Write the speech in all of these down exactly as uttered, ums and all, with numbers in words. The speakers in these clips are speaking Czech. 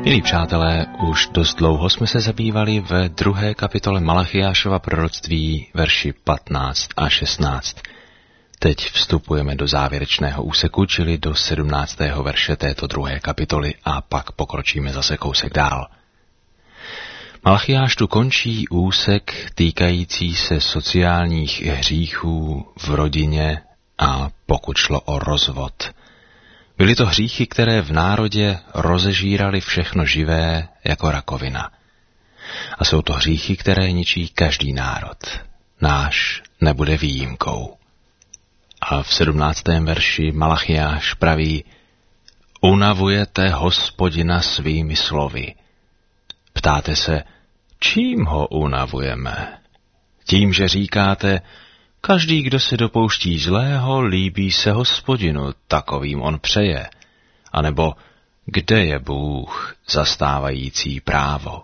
Milí přátelé, už dost dlouho jsme se zabývali ve druhé kapitole Malachiášova proroctví, verši patnáct a šestnáct. Teď vstupujeme do závěrečného úseku, čili do sedmnáctého verše této druhé kapitoly a pak pokročíme zase kousek dál. Malachiáš tu končí úsek týkající se sociálních hříchů v rodině a pokud šlo o rozvod. Byly to hříchy, které v národě rozežíraly všechno živé jako rakovina. A jsou to hříchy, které ničí každý národ. Náš nebude výjimkou. A v sedmnáctém verši Malachiáš praví: Unavujete Hospodina svými slovy. Ptáte se, čím ho unavujeme? Tím, že říkáte, každý, kdo se dopouští zlého, líbí se Hospodinu, takovým on přeje. A nebo kde je Bůh zastávající právo?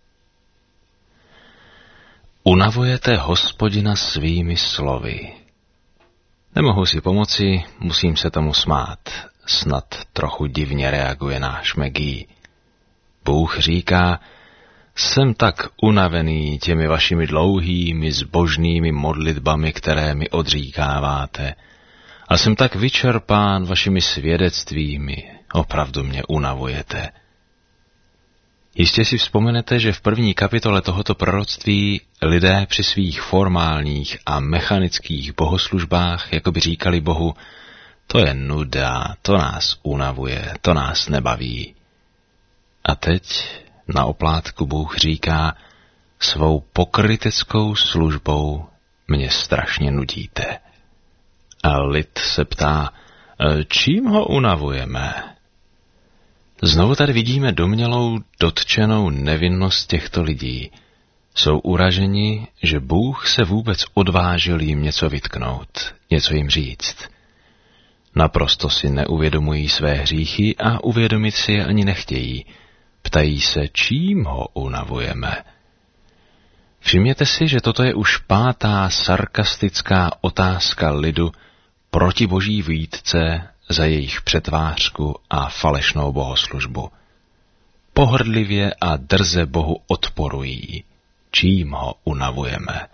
Unavujete Hospodina svými slovy. Nemohu si pomoci, musím se tomu smát. Snad trochu divně reaguje náš Megí. Bůh říká, jsem tak unavený těmi vašimi dlouhými zbožnými modlitbami, které mi odříkáváte. A jsem tak vyčerpán vašimi svědectvími, opravdu mě unavujete. Jistě si vzpomenete, že v první kapitole tohoto proroctví lidé při svých formálních a mechanických bohoslužbách jakoby říkali Bohu, to je nuda, to nás unavuje, to nás nebaví. A teď na oplátku Bůh říká, svou pokryteckou službou mě strašně nudíte. A lid se ptá, čím ho unavujeme? Znovu tady vidíme domnělou, dotčenou nevinnost těchto lidí. Jsou uraženi, že Bůh se vůbec odvážil jim něco vytknout, něco jim říct. Naprosto si neuvědomují své hříchy a uvědomit si je ani nechtějí. Ptají se, čím ho unavujeme. Všimněte si, že toto je už pátá sarkastická otázka lidu proti boží výtce za jejich přetvářku a falešnou bohoslužbu. Pohrdlivě a drze Bohu odporují, čím ho unavujeme.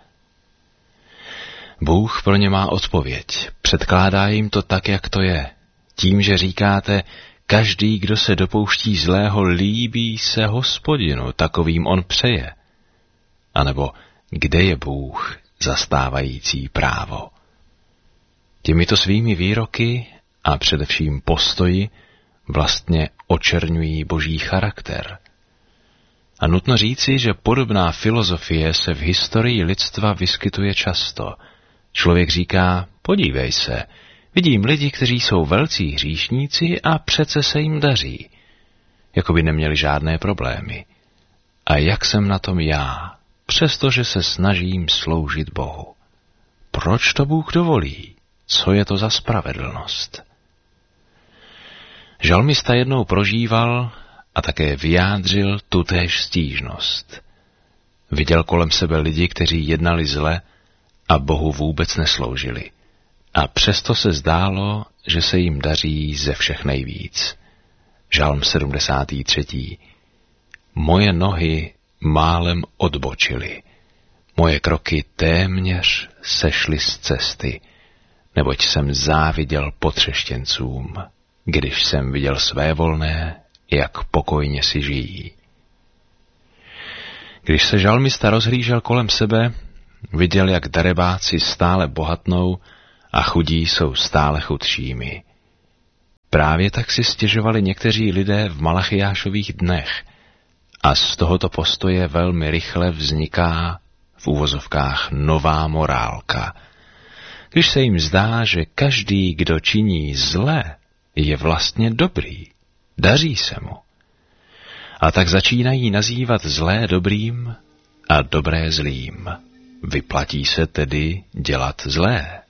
Bůh pro ně má odpověď, předkládá jim to tak, jak to je. Tím, že říkáte, každý, kdo se dopouští zlého, líbí se Hospodinu, takovým on přeje. A nebo kde je Bůh zastávající právo? Těmito svými výroky a především postoji vlastně očerňují boží charakter. A nutno říci, že podobná filozofie se v historii lidstva vyskytuje často. Člověk říká, podívej se, vidím lidi, kteří jsou velcí hříšníci a přece se jim daří. Jako by neměli žádné problémy. A jak jsem na tom já, přestože se snažím sloužit Bohu? Proč to Bůh dovolí? Co je to za spravedlnost? Žalmista jednou prožíval a také vyjádřil tutéž stížnost. Viděl kolem sebe lidi, kteří jednali zle a Bohu vůbec nesloužili. A přesto se zdálo, že se jim daří ze všech nejvíc. Žalm sedmdesátý třetí Moje nohy málem odbočily, moje kroky téměř sešly z cesty, neboť jsem záviděl potřeštěncům, když jsem viděl své volné, jak pokojně si žijí. Když se žalmista rozhlížel kolem sebe, viděl, jak darebáci stále bohatnou a chudí jsou stále chudšími. Právě tak si stěžovali někteří lidé v Malachiášových dnech a z tohoto postoje velmi rychle vzniká v uvozovkách nová morálka. Když se jim zdá, že každý, kdo činí zlé, je vlastně dobrý, daří se mu. A tak začínají nazývat zlé dobrým a dobré zlým. Vyplatí se tedy dělat zlé.